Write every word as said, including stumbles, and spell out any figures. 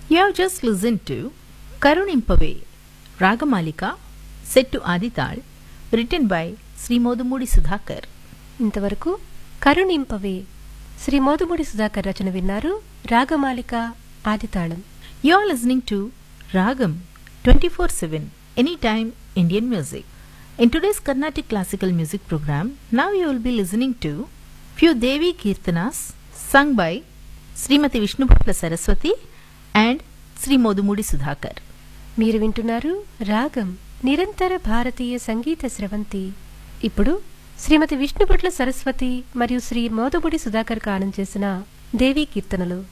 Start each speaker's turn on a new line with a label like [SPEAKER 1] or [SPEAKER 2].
[SPEAKER 1] You have just listened to Karunimpave, Ragamalika, set to Adital, written by Sri Modumudi Sudhakar.
[SPEAKER 2] ఇంతవరకు కరుణింపవే శ్రీ మోదుముడి సుధాకర్ రచన విన్నారు. Ragamalika ఆదితాళం.
[SPEAKER 1] You are listening to Ragam twenty-four seven, Anytime Indian Music. In today's Carnatic Classical Music program, now you will be listening to few Devi Kirtanas sung by Srimati Vishnupatla Saraswati and Sri Modumudi Sudhakar.
[SPEAKER 2] మీరు వింటున్నారు రాగం నిరంతర భారతీయ సంగీత స్రవంతి. ఇప్పుడు శ్రీమతి విష్ణుపట్ల సరస్వతి మరియు శ్రీ మోదుముడి సుధాకర్ గానం చేసిన దేవీ కీర్తనలు.